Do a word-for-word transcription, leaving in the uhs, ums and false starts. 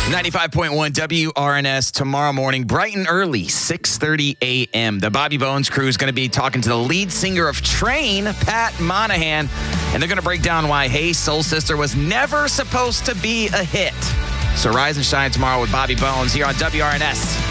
ninety-five point one W R N S tomorrow morning, bright and early, six thirty a.m. The Bobby Bones crew is going to be talking to the lead singer of Train, Pat Monahan, and they're going to break down why Hey Soul Sister was never supposed to be a hit. So rise and shine tomorrow with Bobby Bones here on W R N S.